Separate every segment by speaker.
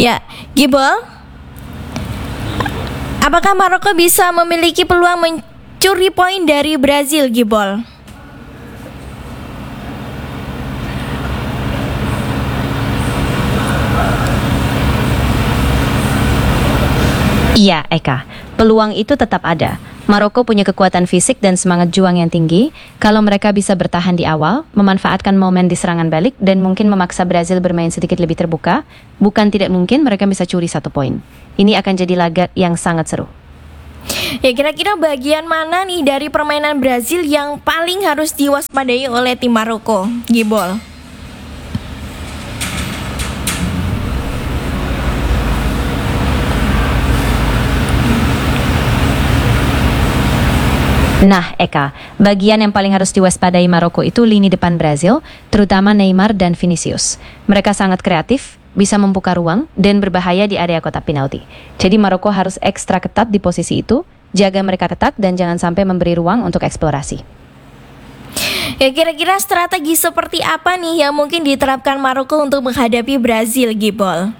Speaker 1: Ya, Gibol, apakah Maroko bisa memiliki peluang mencuri poin dari Brazil, Gibol?
Speaker 2: Iya, Eka. Peluang itu tetap ada. Maroko punya kekuatan fisik dan semangat juang yang tinggi. Kalau mereka bisa bertahan di awal, memanfaatkan momen di serangan balik, dan mungkin memaksa Brazil bermain sedikit lebih terbuka, bukan tidak mungkin mereka bisa curi 1 poin. Ini akan jadi laga yang sangat seru.
Speaker 1: Ya, kira-kira bagian mana nih dari permainan Brazil yang paling harus diwaspadai oleh tim Maroko, Gibol?
Speaker 2: Nah, Eka, bagian yang paling harus diwaspadai Maroko itu lini depan Brazil, terutama Neymar dan Vinicius. Mereka sangat kreatif, bisa membuka ruang, dan berbahaya di area kotak penalti. Jadi Maroko harus ekstra ketat di posisi itu, jaga mereka ketat dan jangan sampai memberi ruang untuk eksplorasi.
Speaker 1: Ya, kira-kira strategi seperti apa nih yang mungkin diterapkan Maroko untuk menghadapi Brazil, Gibol?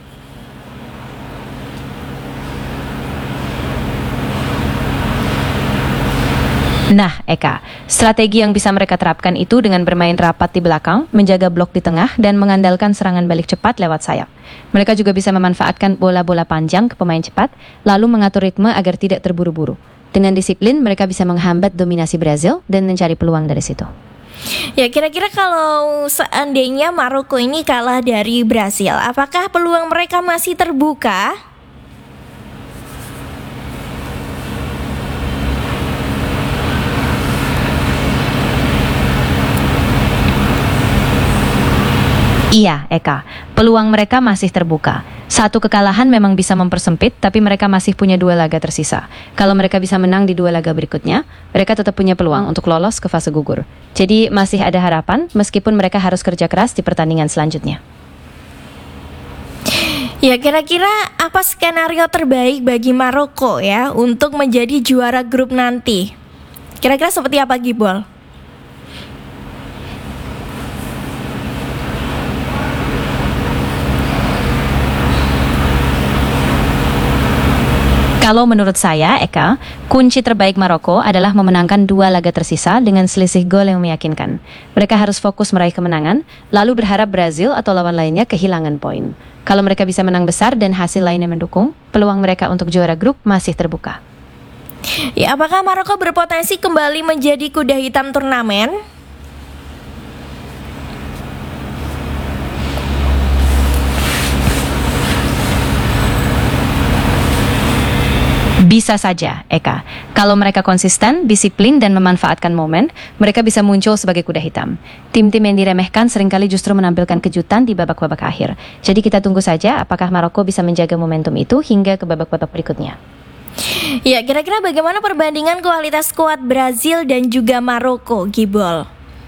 Speaker 2: Nah, Eka, strategi yang bisa mereka terapkan itu dengan bermain rapat di belakang, menjaga blok di tengah, dan mengandalkan serangan balik cepat lewat sayap. Mereka juga bisa memanfaatkan bola-bola panjang ke pemain cepat, lalu mengatur ritme agar tidak terburu-buru. Dengan disiplin, mereka bisa menghambat dominasi Brazil dan mencari peluang dari situ.
Speaker 1: Ya, kira-kira kalau seandainya Maroko ini kalah dari Brazil, apakah peluang mereka masih terbuka?
Speaker 2: Iya, Eka. Peluang mereka masih terbuka. 1 kekalahan memang bisa mempersempit, tapi mereka masih punya 2 laga tersisa. Kalau mereka bisa menang di 2 laga berikutnya, mereka tetap punya peluang untuk lolos ke fase gugur. Jadi masih ada harapan, meskipun mereka harus kerja keras di pertandingan selanjutnya.
Speaker 1: Ya, kira-kira apa skenario terbaik bagi Maroko ya untuk menjadi juara grup nanti? Kira-kira seperti apa, Gibol?
Speaker 2: Kalau menurut saya, Eka, kunci terbaik Maroko adalah memenangkan 2 laga tersisa dengan selisih gol yang meyakinkan. Mereka harus fokus meraih kemenangan, lalu berharap Brazil atau lawan lainnya kehilangan poin. Kalau mereka bisa menang besar dan hasil lainnya mendukung, peluang mereka untuk juara grup masih terbuka.
Speaker 1: Ya, apakah Maroko berpotensi kembali menjadi kuda hitam turnamen?
Speaker 2: Bisa saja, Eka. Kalau mereka konsisten, disiplin, dan memanfaatkan momen, mereka bisa muncul sebagai kuda hitam. Tim-tim yang diremehkan seringkali justru menampilkan kejutan di babak-babak akhir. Jadi kita tunggu saja apakah Maroko bisa menjaga momentum itu hingga ke babak-babak berikutnya.
Speaker 1: Ya, kira-kira bagaimana perbandingan kualitas skuad Brazil dan juga Maroko, Gibol?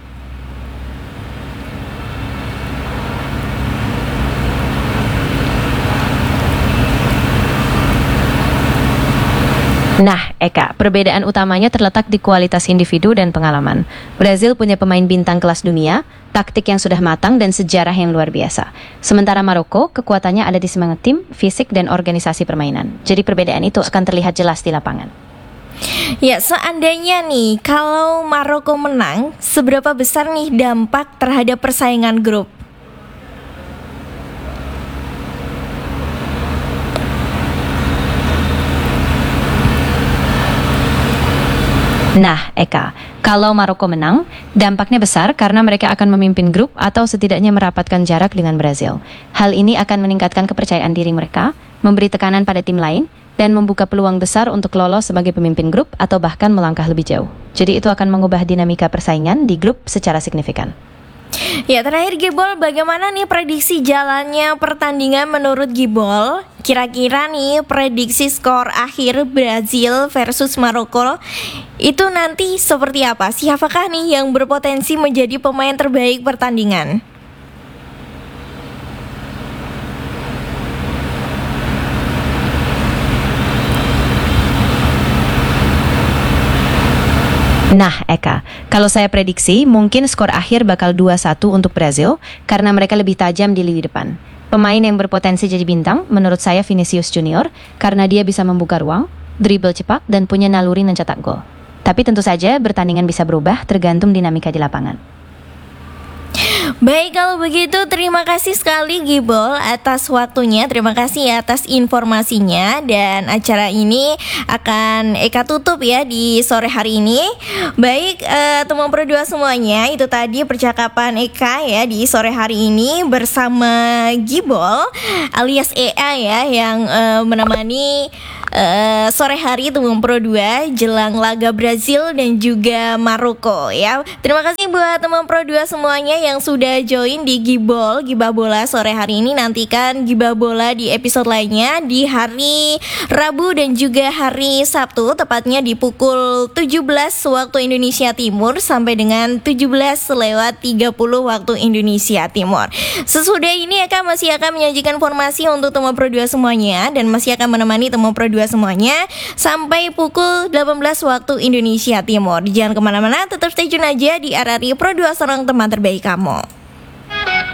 Speaker 2: Nah, Eka, perbedaan utamanya terletak di kualitas individu dan pengalaman. Brazil punya pemain bintang kelas dunia, taktik yang sudah matang, dan sejarah yang luar biasa. Sementara Maroko, kekuatannya ada di semangat tim, fisik, dan organisasi permainan. Jadi perbedaan itu akan terlihat jelas di lapangan.
Speaker 1: Ya, seandainya nih, kalau Maroko menang, seberapa besar nih dampak terhadap persaingan grup?
Speaker 2: Nah, Eka, kalau Maroko menang, dampaknya besar karena mereka akan memimpin grup atau setidaknya merapatkan jarak dengan Brazil. Hal ini akan meningkatkan kepercayaan diri mereka, memberi tekanan pada tim lain, dan membuka peluang besar untuk lolos sebagai pemimpin grup atau bahkan melangkah lebih jauh. Jadi itu akan mengubah dinamika persaingan di grup secara signifikan.
Speaker 1: Ya, terakhir Gibol, bagaimana nih prediksi jalannya pertandingan menurut Gibol? Kira-kira nih prediksi skor akhir Brazil versus Maroko itu nanti seperti apa? Siapakah nih yang berpotensi menjadi pemain terbaik pertandingan?
Speaker 2: Nah, Eka, kalau saya prediksi mungkin skor akhir bakal 2-1 untuk Brazil karena mereka lebih tajam di lini depan. Pemain yang berpotensi jadi bintang menurut saya Vinicius Junior karena dia bisa membuka ruang, dribble cepat dan punya naluri mencetak gol. Tapi tentu saja pertandingan bisa berubah tergantung dinamika di lapangan.
Speaker 1: Baik, kalau begitu terima kasih sekali Gibol atas waktunya, terima kasih atas informasinya. Dan acara ini akan Eka tutup ya di sore hari ini. Baik, teman Pro 2 semuanya, itu tadi percakapan Eka ya di sore hari ini bersama Gibol alias EA ya, yang menemani sore hari teman Pro 2 jelang laga Brazil dan juga Maroko ya. Terima kasih buat teman Pro 2 semuanya yang sudah join di Gibah Bola sore hari ini. Nantikan Gibah Bola di episode lainnya di hari Rabu dan juga hari Sabtu, tepatnya di pukul 17 waktu Indonesia Timur sampai dengan 17:30 waktu Indonesia Timur. Sesudah ini masih akan menyajikan informasi untuk teman Pro 2 semuanya dan masih akan menemani teman Pro 2 semuanya sampai pukul 18 waktu Indonesia Timur. Jangan kemana-mana, tetap stay tune aja di RRI Pro 2, seorang teman terbaik kamu.